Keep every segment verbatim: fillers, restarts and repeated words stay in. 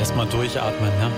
Erstmal durchatmen, ne?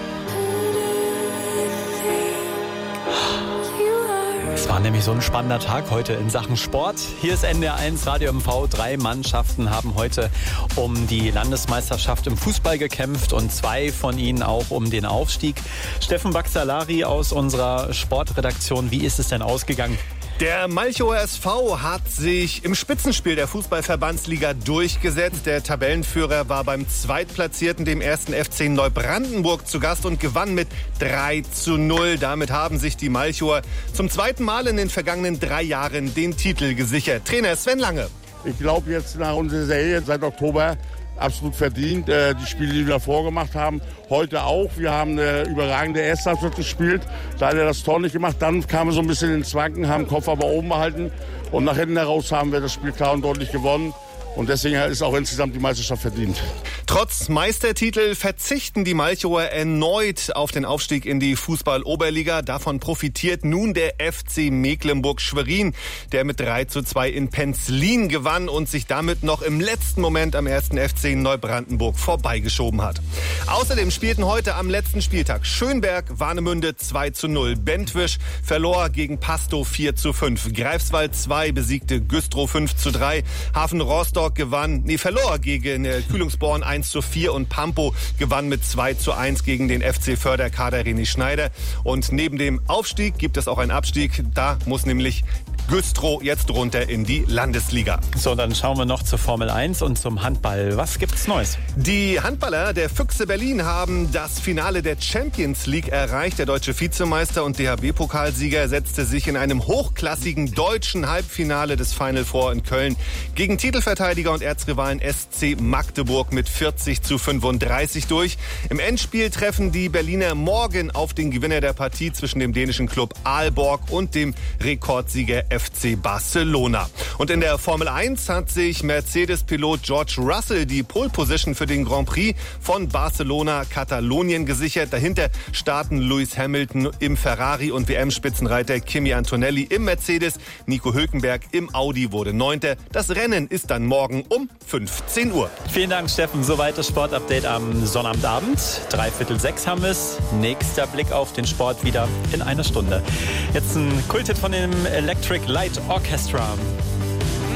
Es war nämlich so ein spannender Tag heute in Sachen Sport. Hier ist N D R eins Radio M V. Drei Mannschaften haben heute um die Landesmeisterschaft im Fußball gekämpft und zwei von ihnen auch um den Aufstieg. Steffen Baxalari aus unserer Sportredaktion, wie ist es denn ausgegangen? Der Malchower S V hat sich im Spitzenspiel der Fußballverbandsliga durchgesetzt. Der Tabellenführer war beim Zweitplatzierten, dem ersten F C Neubrandenburg, zu Gast und gewann mit drei zu null. Damit haben sich die Malchower zum zweiten Mal in den vergangenen drei Jahren den Titel gesichert. Trainer Sven Lange. Ich glaube jetzt nach unserer Serie seit Oktober absolut verdient. Äh, die Spiele, die wir davor gemacht haben, heute auch. Wir haben eine überragende erste Halbzeit gespielt. Leider das Tor nicht gemacht. Dann kamen wir so ein bisschen in den Zwanken, haben den Kopf aber oben behalten. Und nach hinten heraus haben wir das Spiel klar und deutlich gewonnen. Und deswegen ist auch insgesamt die Meisterschaft verdient. Trotz Meistertitel verzichten die Malchower erneut auf den Aufstieg in die Fußball-Oberliga. Davon profitiert nun der F C Mecklenburg-Schwerin, der mit drei zu zwei in Penzlin gewann und sich damit noch im letzten Moment am ersten F C Neubrandenburg vorbeigeschoben hat. Außerdem spielten heute am letzten Spieltag Schönberg-Warnemünde zwei zu null. Bentwisch verlor gegen Pastow vier zu fünf. Greifswald zwei besiegte Güstrow fünf zu drei. Hafen Rostock gewann, nee, verlor gegen äh, Kühlungsborn eins zu vier und Pampo gewann mit zwei zu eins gegen den F C Förderkader René Schneider. Und neben dem Aufstieg gibt es auch einen Abstieg. Da muss nämlich Güstrow jetzt runter in die Landesliga. So, dann schauen wir noch zur Formel eins und zum Handball. Was gibt's Neues? Die Handballer der Füchse Berlin haben das Finale der Champions League erreicht. Der deutsche Vizemeister und D H B-Pokalsieger setzte sich in einem hochklassigen deutschen Halbfinale des Final Four in Köln gegen Titelverteidiger und Erzrivalen S C Magdeburg mit vierzig zu fünfunddreißig durch. Im Endspiel treffen die Berliner morgen auf den Gewinner der Partie zwischen dem dänischen Club Aalborg und dem Rekordsieger F C Barcelona. Und in der Formel eins hat sich Mercedes-Pilot George Russell die Pole Position für den Grand Prix von Barcelona-Katalonien gesichert. Dahinter starten Lewis Hamilton im Ferrari und W M-Spitzenreiter Kimi Antonelli im Mercedes. Nico Hülkenberg im Audi wurde Neunter. Das Rennen ist dann morgen um fünfzehn Uhr. Vielen Dank, Steffen. Soweit das Sportupdate am Sonnabendabend. Dreiviertel sechs haben wir es. Nächster Blick auf den Sport wieder in einer Stunde. Jetzt ein Kulthit von dem Electric Light Orchestra.